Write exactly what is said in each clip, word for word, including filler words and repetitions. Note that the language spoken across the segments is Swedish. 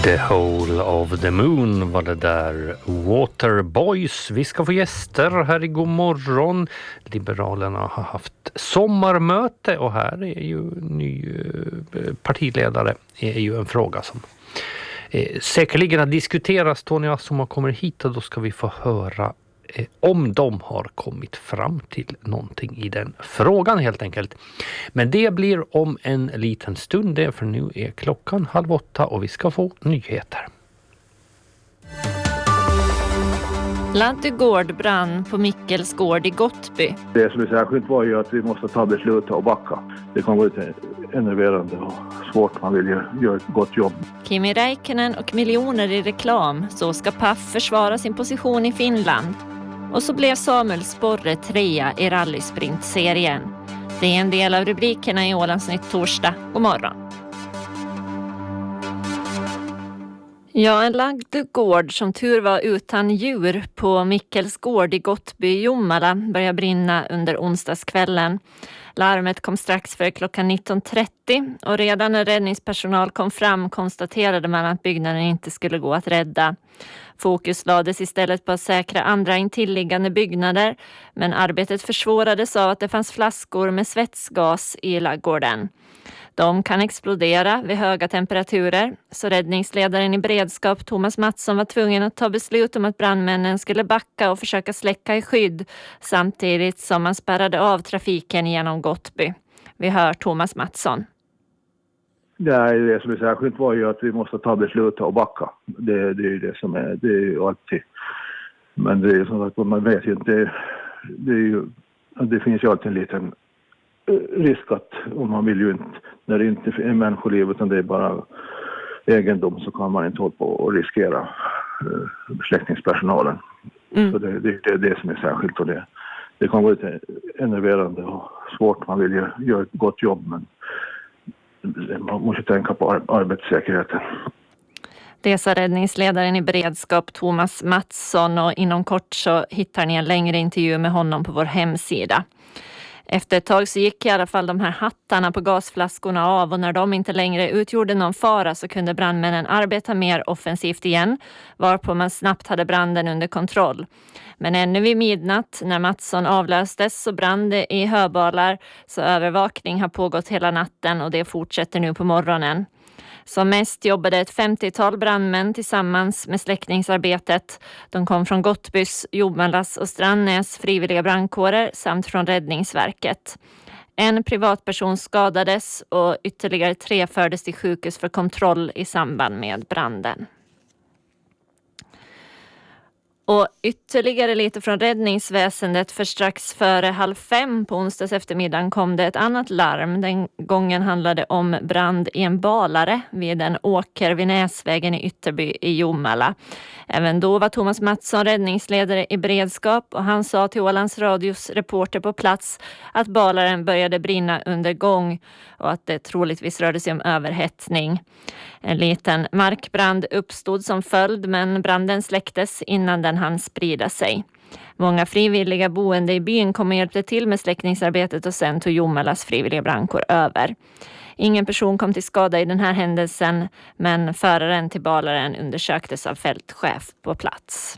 The Whole of the Moon var det där. Waterboys. Vi ska få gäster här i God morgon. Liberalerna har haft sommarmöte och här är ju ny partiledare. Det är ju en fråga som eh, säkerligen har diskuterats. Tony Assoma kommer hit och då ska vi få höra eh, om de har kommit fram till någonting i den frågan helt enkelt. Men det blir om en liten stund det, för nu är klockan halv åtta och vi ska få nyheter. Lantugård brann på Mikkels gård i Gottby. Det som är särskilt var ju att vi måste ta beslut och backa. Det kan gå lite enerverande och svårt, man vill göra gör ett gott jobb. Kimi Räikkönen och miljoner i reklam, så ska P A F försvara sin position i Finland. Och så blev Samuel Sporre trea i rallysprintserien. Det är en del av rubrikerna i Ålandsnytt torsdag. God morgon. Ja, en lagd gård som tur var utan djur på Mikkels gård i Gottby i Jomala började brinna under onsdagskvällen. Larmet kom strax före klockan nitton trettio och redan när räddningspersonal kom fram konstaterade man att byggnaden inte skulle gå att rädda. Fokus lades istället på att säkra andra intilliggande byggnader, men arbetet försvårades av att det fanns flaskor med svetsgas i laggården. De kan explodera vid höga temperaturer, så räddningsledaren i beredskap Thomas Mattsson var tvungen att ta beslut om att brandmännen skulle backa och försöka släcka i skydd samtidigt som man spärrade av trafiken genom Gottby. Vi hör Thomas Mattsson. Nej, det som är särskilt var ju att vi måste ta beslut och backa. Det, det är ju det som är, det är ju alltid. Men det är ju som att man vet ju inte, det, är ju, det finns ju alltid en liten risk att om man vill ju inte, när det inte är människoliv utan det är bara egendom, så kan man inte hålla på och riskera uh, släckningspersonalen. Mm. Så det, det, det är det som är särskilt, och det, det kan vara lite enerverande och svårt, man vill ju göra ett gott jobb, men man måste tänka på ar- arbetssäkerheten. Det sa räddningsledaren i beredskap Thomas Mattsson, och inom kort så hittar ni en längre intervju med honom på vår hemsida. Efter ett tag så gick i alla fall de här hattarna på gasflaskorna av, och när de inte längre utgjorde någon fara så kunde brandmännen arbeta mer offensivt igen, varpå man snabbt hade branden under kontroll. Men ännu vid midnatt när Mattsson avlöstes så brann det i höbalar, så övervakning har pågått hela natten och det fortsätter nu på morgonen. Som mest jobbade ett femtiotal brandmän tillsammans med släckningsarbetet. De kom från Gottbys, Jomalas och Strandnäs frivilliga brandkårer samt från Räddningsverket. En privatperson skadades och ytterligare tre fördes till sjukhus för kontroll i samband med branden. Och ytterligare lite från räddningsväsendet, för strax före halv fem på onsdags eftermiddagen kom det ett annat larm. Den gången handlade om brand i en balare vid en åker vid Näsvägen i Ytterby i Jomala. Även då var Thomas Mattsson räddningsledare i beredskap, och han sa till Ålands Radios reporter på plats att balaren började brinna under gång och att det troligtvis rörde sig om överhettning. En liten markbrand uppstod som följd, men branden släcktes innan den hann sprida sig. Många frivilliga boende i byn kom och hjälpte till med släckningsarbetet, och sen tog Jomalas frivilliga brandkår över. Ingen person kom till skada i den här händelsen, men föraren till balaren undersöktes av fältchef på plats.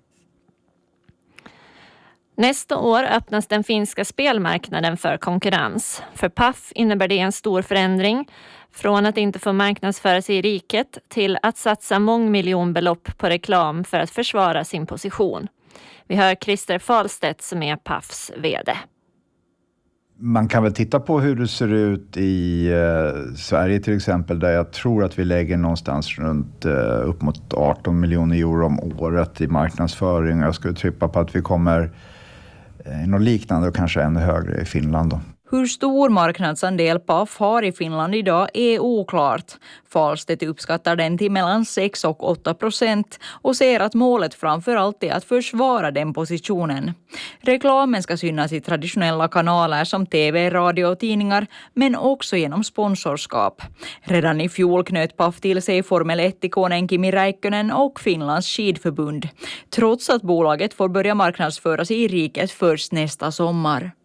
Nästa år öppnas den finska spelmarknaden för konkurrens. För P A F innebär det en stor förändring. Från att inte få marknadsföra sig i riket till att satsa mångmiljonbelopp på reklam för att försvara sin position. Vi hör Christer Falstedt som är P A Fs vd. Man kan väl titta på hur det ser ut i eh, Sverige till exempel, där jag tror att vi lägger någonstans runt eh, upp mot arton miljoner euro om året i marknadsföring. Jag skulle trippa på att vi kommer eh, i något liknande och kanske ännu högre i Finland då. Hur stor marknadsandel P A F har i Finland idag är oklart. Falstedt uppskattar den till mellan sex och åtta procent och ser att målet framförallt är att försvara den positionen. Reklamen ska synas i traditionella kanaler som tv, radio och tidningar, men också genom sponsorskap. Redan i fjol knöt P A F till sig Formel ett-ikonen Kimi Räikkönen och Finlands skidförbund, trots att bolaget får börja marknadsföra sig i riket först nästa sommar.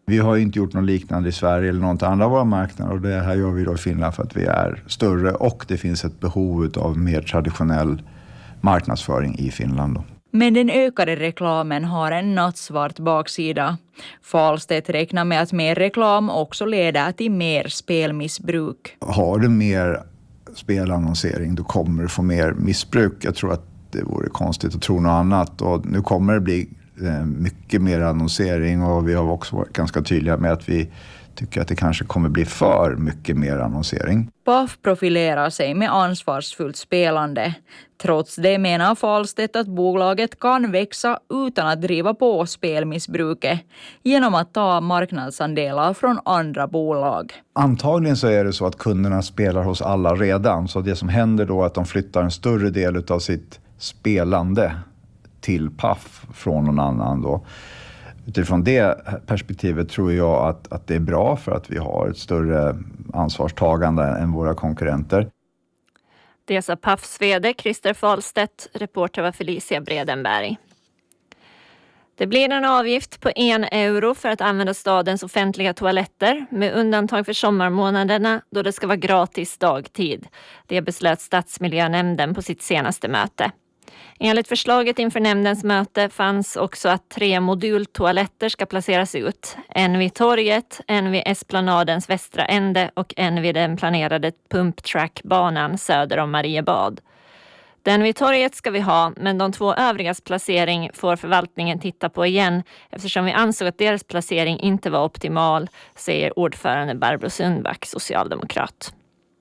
Vi har ju inte gjort något liknande i Sverige eller något annat av våra marknader, och det här gör vi då i Finland för att vi är större och det finns ett behov av mer traditionell marknadsföring i Finland då. Men den ökade reklamen har en nattsvart baksida. Falstedt räknar med att mer reklam också leder till mer spelmissbruk. Har du mer spelannonsering då kommer du få mer missbruk. Jag tror att det vore konstigt att tro något annat, och nu kommer det bli mycket mer annonsering, och vi har också varit ganska tydliga med att vi tycker att det kanske kommer bli för mycket mer annonsering. P A F profilerar sig med ansvarsfullt spelande. Trots det menar Falstedt att bolaget kan växa utan att driva på spelmissbruket genom att ta marknadsandelar från andra bolag. Antagligen så är det så att kunderna spelar hos alla redan, så det som händer då är att de flyttar en större del av sitt spelande till P A F från någon annan då. Utifrån det perspektivet tror jag att, att det är bra för att vi har ett större ansvarstagande än våra konkurrenter. Det sa P A Fs vd Christer Falstedt, reporter var Felicia Bredenberg. Det blir en avgift på en euro för att använda stadens offentliga toaletter, med undantag för sommarmånaderna då det ska vara gratis dagtid. Det beslöt stadsmiljönämnden på sitt senaste möte. Enligt förslaget inför nämndens möte fanns också att tre modultoaletter ska placeras ut. En vid torget, en vid Esplanadens västra ände och en vid den planerade pumptrackbanan söder om Mariebad. Den vid torget ska vi ha, men de två övrigas placering får förvaltningen titta på igen eftersom vi ansåg att deras placering inte var optimal, säger ordförande Barbro Sundback, socialdemokrat.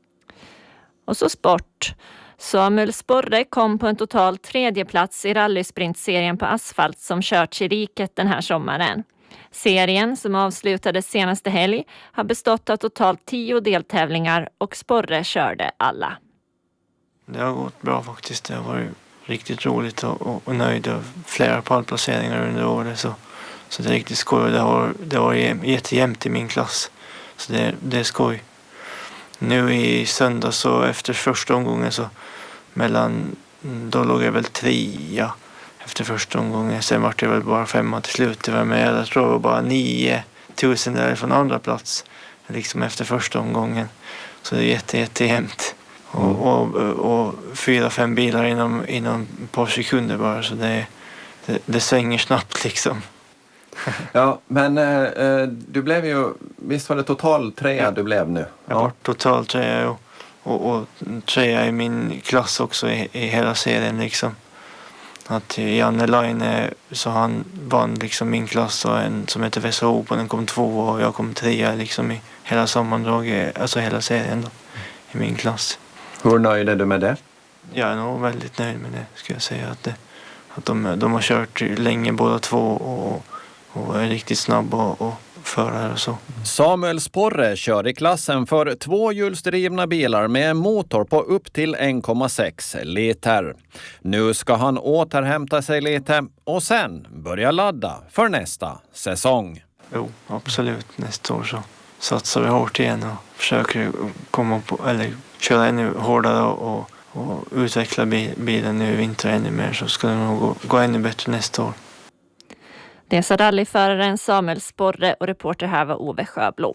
Och så sport. Samuel Sporre kom på en total tredje plats i rallysprintserien på asfalt som körts i riket den här sommaren. Serien, som avslutades senaste helg, har bestått av totalt tio deltävlingar och Sporre körde alla. Det har gått bra faktiskt. Det har varit riktigt roligt och, och, och nöjd av flera pallplaceringar under året. Så, så det är riktigt skoj. Det har, det har jättejämnt i min klass. Så det, det är skoj. Nu i söndag så efter första omgången så mellan, då låg jag väl trea efter första omgången. Sen var det väl bara femma till slut. Det var med, jag tror det var bara nio tusen där från andra plats. Liksom efter första omgången. Så det är jätte, jättejämnt. Och, och, och fyra, fem bilar inom, inom ett par sekunder bara. Så det, det, det svänger snabbt liksom. Ja, men eh, du blev ju, visst var det total trea ja. Du blev nu? Jag var total trea och, och, och trea i min klass också i, i hela serien liksom. Att Janne Laine, så han vann liksom min klass, och en som heter Vesa Open, den kom två och jag kom trea liksom i hela sammandraget, alltså hela serien då, i min klass. Hur nöjd är du med det? Jag är nog väldigt nöjd med det, ska jag säga. Att, det, att de, de har kört länge båda två och, och är riktigt snabba och, och förare och så. Samuel Sporre kör i klassen för tvåhjulsdrivna bilar med en motor på upp till en komma sex liter. Nu ska han återhämta sig lite och sen börja ladda för nästa säsong. Jo, absolut. Nästa år så satsar vi hårt igen och försöker komma på, eller köra ännu hårdare och, och, och utveckla bilen nu i vinter ännu mer, så ska det nog gå, gå ännu bättre nästa år. Det sa rallyföraren Samuel Sporre och reporter här var Ove Sjöblom.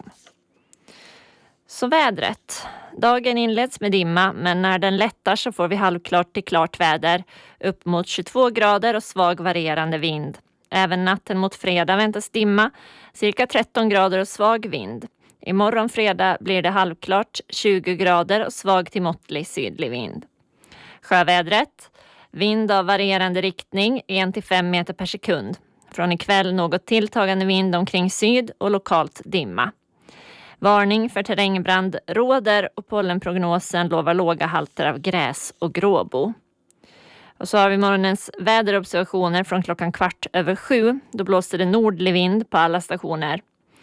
Så vädret. Dagen inleds med dimma, men när den lättar så får vi halvklart till klart väder. Upp mot tjugotvå grader och svag varierande vind. Även natten mot fredag väntas dimma, cirka tretton grader och svag vind. Imorgon fredag blir det halvklart, tjugo grader och svag till måttlig sydlig vind. Sjövädret. Vind av varierande riktning, en till fem meter per sekund. Från ikväll något tilltagande vind omkring syd och lokalt dimma. Varning för terrängbrand råder och pollenprognosen lovar låga halter av gräs och gråbo. Och så har vi morgonens väderobservationer från klockan kvart över sju. Då blåste det nordlig vind på alla stationer.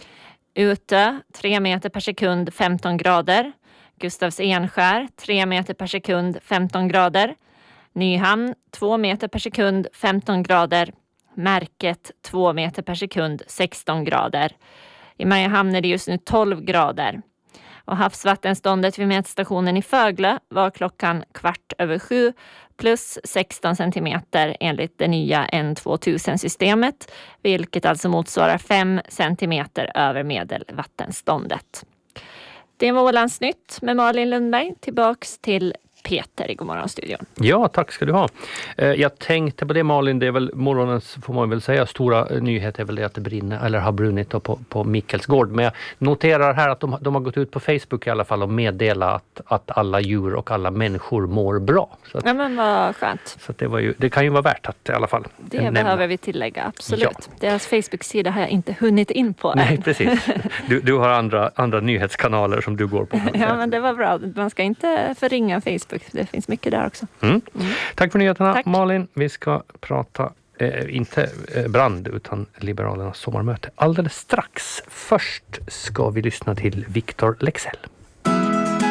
Utö tre meter per sekund femton grader. Gustavs Enskär tre meter per sekund femton grader. Nyhamn två meter per sekund femton grader. Märket två meter per sekund sexton grader. I Mariehamn är det just nu tolv grader. Och havsvattenståndet vid mätstationen i Föglö var klockan kvart över sju plus sexton centimeter enligt det nya N tvåtusen-systemet, vilket alltså motsvarar fem centimeter över medelvattenståndet. Det var Ålandsnytt med Malin Lundberg. Tillbaks till Peter i Godmorgonstudion. Ja, tack ska du ha. Jag tänkte på det, Malin, det är väl morgonens, får man väl säga, stora nyhet är väl det att det brinner, eller har brunnit på, på Mikkelsgård. Men jag noterar här att de, de har gått ut på Facebook i alla fall och meddelat att, att alla djur och alla människor mår bra. Så att, ja, men vad skönt. Så att det, var ju, det kan ju vara värt att i alla fall Det nämna. behöver vi tillägga, absolut. Ja. Deras Facebook-sida har jag inte hunnit in på än. Nej, precis. Du, du har andra, andra nyhetskanaler som du går på. Ja, men det var bra. Man ska inte förringa Facebook. Det finns mycket där också. Mm. Mm. Tack för nyheterna, Tack. Malin. Vi ska prata, eh, inte eh, brand, utan Liberalernas sommarmöte alldeles strax. Först ska vi lyssna till Victor Lexell.